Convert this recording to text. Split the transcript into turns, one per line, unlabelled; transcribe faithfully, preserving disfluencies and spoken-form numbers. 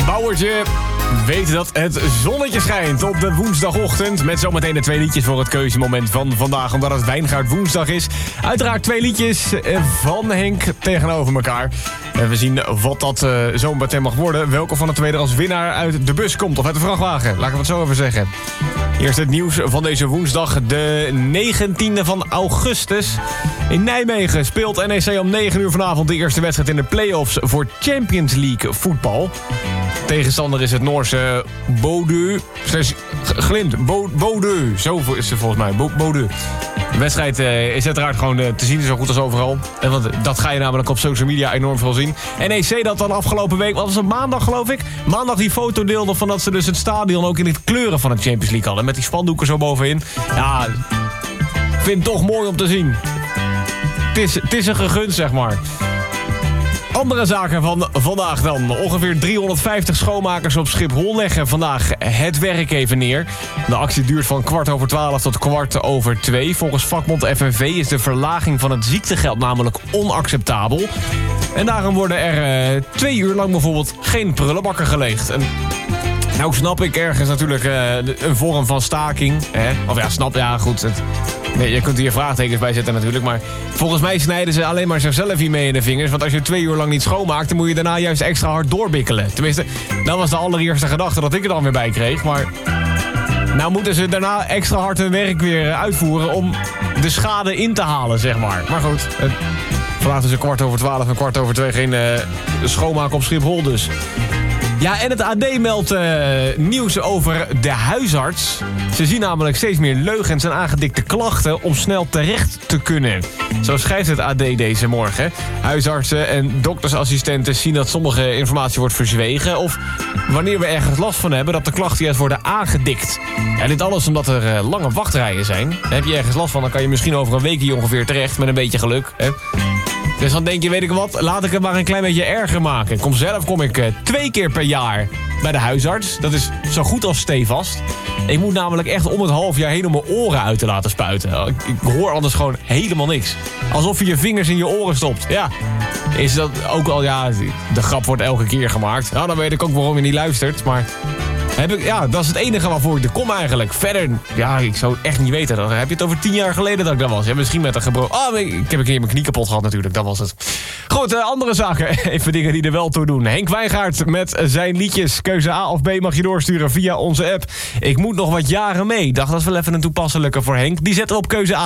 Bouwertje weet dat het zonnetje schijnt op de woensdagochtend. Met zometeen de twee liedjes voor het keuzemoment van vandaag. Omdat het Wijngaard woensdag is. Uiteraard twee liedjes van Henk tegenover elkaar. En we zien wat dat uh, zo meteen mag worden. Welke van de twee er als winnaar uit de bus komt. Of uit de vrachtwagen. Laat ik het zo even zeggen. Eerst het nieuws van deze woensdag. De negentiende van augustus. In Nijmegen speelt N E C om negen uur vanavond de eerste wedstrijd in de play-offs voor Champions League voetbal. Tegenstander is het Noorse Bodø. Glimt. Bo, Bodø. Zo is het volgens mij. Bo, Bodø. De wedstrijd uh, is uiteraard gewoon uh, te zien, zo goed als overal. En want dat ga je namelijk op social media enorm veel zien. N E C dat dan afgelopen week, wat was het, maandag geloof ik? Maandag die foto deelde van dat ze dus het stadion ook in het kleuren van de Champions League hadden. Met die spandoeken zo bovenin. Ja, ik vind het toch mooi om te zien. Het is, het is een gegund, zeg maar. Andere zaken van vandaag dan. Ongeveer driehonderdvijftig schoonmakers op Schiphol leggen vandaag het werk even neer. De actie duurt van kwart over twaalf tot kwart over twee. Volgens vakbond F N V is de verlaging van het ziektegeld namelijk onacceptabel. En daarom worden er uh, twee uur lang bijvoorbeeld geen prullenbakken geleegd. En nou snap ik ergens natuurlijk uh, een vorm van staking. Hè? Of ja, snap, ja goed. Het, nee, je kunt hier vraagtekens bij zetten natuurlijk. Maar volgens mij snijden ze alleen maar zichzelf hiermee in de vingers. Want als je twee uur lang niet schoonmaakt, dan moet je daarna juist extra hard doorbikkelen. Tenminste, dat was de allereerste gedachte dat ik er dan weer bij kreeg. Maar nou moeten ze daarna extra hard hun werk weer uitvoeren om de schade in te halen, zeg maar. Maar goed, het, vandaag tussen kwart over twaalf en kwart over twee geen uh, schoonmaken op Schiphol dus. Ja, en het A D meldt uh, nieuws over de huisarts. Ze zien namelijk steeds meer leugens en aangedikte klachten om snel terecht te kunnen. Zo schrijft het A D deze morgen. Huisartsen en doktersassistenten zien dat sommige informatie wordt verzwegen. Of wanneer we ergens last van hebben, dat de klachten juist worden aangedikt. En dit alles omdat er uh, lange wachtrijen zijn. Heb je ergens last van, dan kan je misschien over een weekje ongeveer terecht met een beetje geluk. Hè? Dus dan denk je, weet ik wat, laat ik het maar een klein beetje erger maken. Kom zelf kom ik uh, twee keer per jaar bij de huisarts. Dat is zo goed als stevast. Ik moet namelijk echt om het half jaar heen om mijn oren uit te laten spuiten. Ik, ik hoor anders gewoon helemaal niks. Alsof je je vingers in je oren stopt. Ja, is dat ook al, ja, de grap wordt elke keer gemaakt. Nou, dan weet ik ook waarom je niet luistert, maar heb ik, ja, dat is het enige waarvoor ik er kom eigenlijk. Verder, ja, ik zou het echt niet weten. Dan heb je het over tien jaar geleden dat ik daar was. Ja, misschien met een gebroken... Oh, ik heb een keer mijn knie kapot gehad natuurlijk, dat was het. Goed, uh, andere zaken. Even dingen die er wel toe doen. Henk Wijngaard met zijn liedjes. Keuze A of B mag je doorsturen via onze app. Ik moet nog wat jaren mee. Dacht, dat is wel even een toepasselijke voor Henk. Die zetten we op keuze A.